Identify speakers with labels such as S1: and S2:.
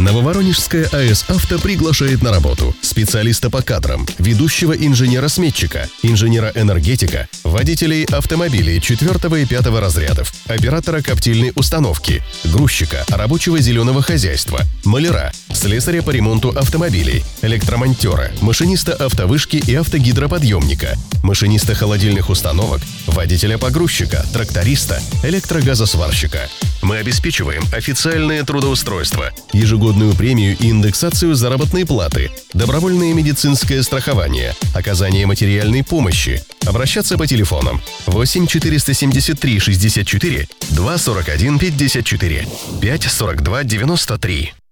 S1: Нововоронежская АЭС «Авто» приглашает на работу специалиста по кадрам, ведущего инженера-сметчика, инженера-энергетика, водителей автомобилей 4 и 5 разрядов, оператора коптильной установки, грузчика, рабочего зеленого хозяйства, маляра, слесаря по ремонту автомобилей, электромонтера, машиниста автовышки и автогидроподъемника, машиниста холодильных установок, водителя-погрузчика, тракториста, электрогазосварщика. Мы обеспечиваем официальное трудоустройство, ежегодную премию и индексацию заработной платы, добровольное медицинское страхование, оказание материальной помощи. Обращаться по телефонам 8 473 64 241 54 5 42 93.